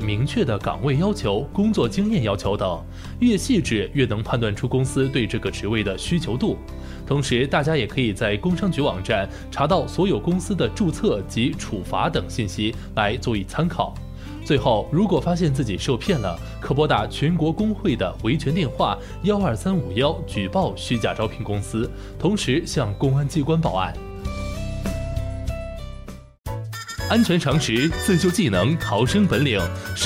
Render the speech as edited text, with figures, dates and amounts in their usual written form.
明确的岗位要求、工作经验要求等，越细致越能判断出公司对这个职位的需求度。同时，大家也可以在工商局网站查到所有公司的注册及处罚等信息来做以参考。最后，如果发现自己受骗了，可拨打全国工会的维权电话12351举报虚假招聘公司，同时向公安机关报案。安全常识，自救技能，逃生本领。